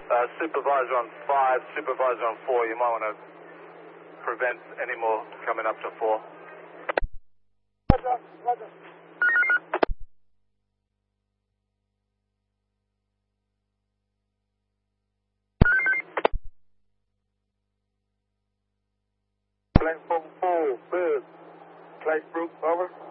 Supervisor on 5, supervisor on 4. You might want to prevent any more coming up to 4. Roger. Platform 4, Buzz. Clay Brook, over.